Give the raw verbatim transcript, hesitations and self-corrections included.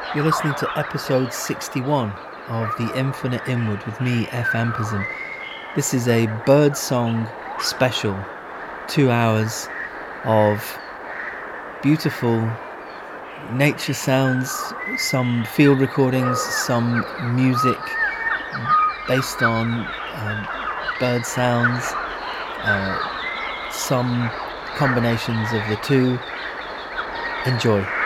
You're listening to episode sixty-one of The Infinite Inward with me, F. Ampersand. This is a birdsong special, two hours of beautiful nature sounds, some field recordings, some music based on um, bird sounds, uh, some combinations of the two. Enjoy.